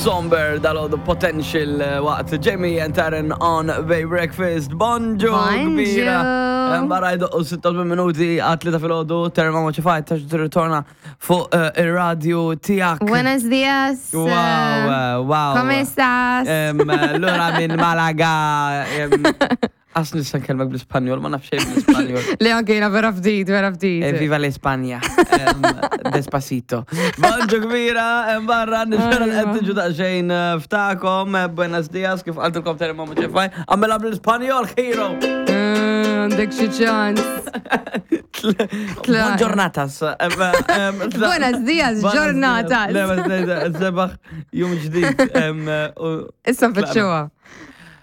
Somber dal-għodu potential waqt Jamie and Taryn on Bay Breakfast. Bonġu, kbira. Barajdu u 16 minuti għatli ta' fil-ħodu. Taryn ma' moċifajt ta' t-ritorna fuq il-radio tijak. Buenos días. Wow. ¿Cómo estás? L-ura minn Malaga. Għas nissan kelmek bl-Ispanjol, ma nafxej bl-Ispanjol. Le anke jina vera ftit. Viva l-Espanja. Despacito. Bonġu kbira, barra, nixħeran għedġu daqxejn ftakom, buenos dias, kif għaltilkom Taryn ma' moċifaj. Għamela bl-Ispanjol, hero. Għandek xi ċans. Buongiornatas. Buenos dias, ġornatas. Sebaħ jum ġdid. Issa fitxuwa.